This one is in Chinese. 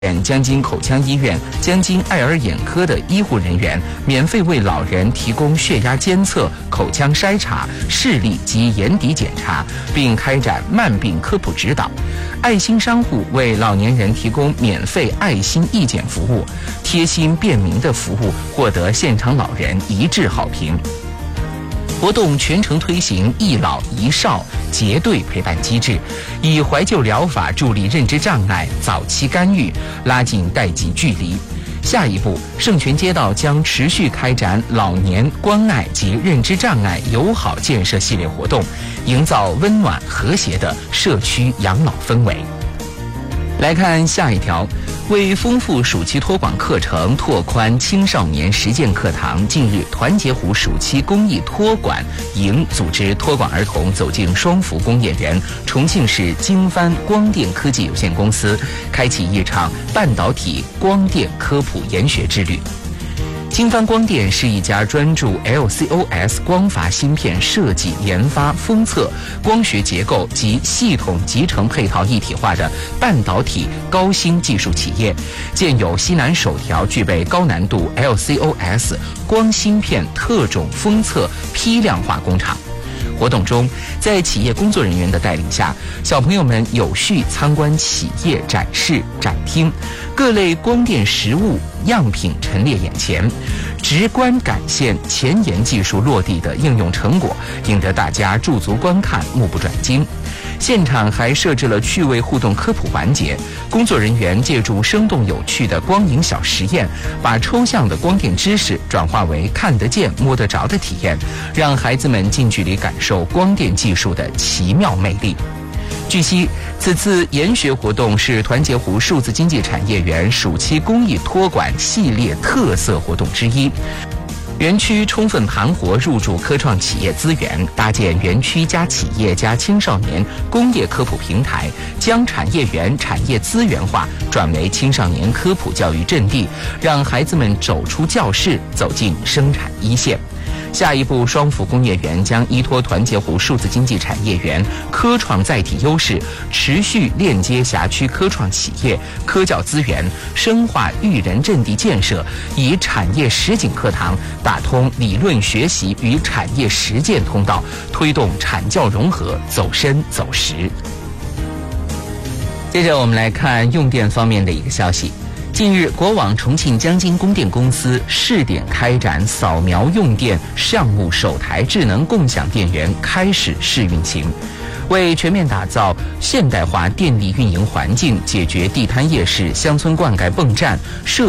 江津口腔医院、江津爱尔眼科的医护人员免费为老人提供血压监测、口腔筛查、视力及眼底检查，并开展慢病科普指导。爱心商户为老年人提供免费爱心义检服务，贴心便民的服务获得现场老人一致好评。活动全程推行一老一少结对陪伴机制，以怀旧疗法助力认知障碍早期干预，拉近代际距离。下一步，圣泉街道将持续开展老年关爱及认知障碍友好建设系列活动，营造温暖和谐的社区养老氛围。来看下一条，为丰富暑期托管课程，拓宽青少年实践课堂，近日团结湖暑期公益托管营组织托管儿童走进双福工业园，重庆市经帆光电科技有限公司开启一场半导体光电科普研学之旅。经帆光电是一家专注 LCOS 光阀芯片设计、研发、封测、光学结构及系统集成配套一体化的半导体高新技术企业，建有西南首条具备高难度 LCOS 光芯片特种封测批量化工厂。活动中，在企业工作人员的带领下，小朋友们有序参观企业展示展厅，各类光电实物样品陈列眼前，直观感现前沿技术落地的应用成果，引得大家驻足观看，目不转睛。现场还设置了趣味互动科普环节，工作人员借助生动有趣的光影小实验，把抽象的光电知识转化为看得见、摸得着的体验，让孩子们近距离感受光电技术的奇妙魅力。据悉，此次研学活动是团结湖数字经济产业园暑期公益托管系列特色活动之一。园区充分盘活入驻科创企业资源，搭建园区加企业加青少年工业科普平台，将产业园产业资源化转为青少年科普教育阵地，让孩子们走出教室，走进生产一线。下一步，双福工业园将依托团结湖数字经济产业园科创载体优势，持续链接辖区科创企业、科教资源，深化育人阵地建设，以产业实景课堂打通理论学习与产业实践通道，推动产教融合走深走实。接着我们来看用电方面的一个消息。近日，国网重庆江津供电公司试点开展扫描用电项目首台智能共享电源开始试运行。为全面打造现代化电力运营环境，解决地摊夜市、乡村灌溉泵站、社